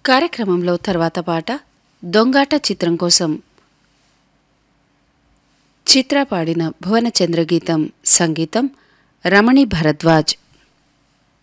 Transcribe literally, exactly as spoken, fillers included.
కార్యక్రమంలో తర్వాత పాట దొంగాట చిత్రం కోసం చిత్ర పాడిన భువనచంద్ర గీతం, సంగీతం రమణి భరద్వాజ్.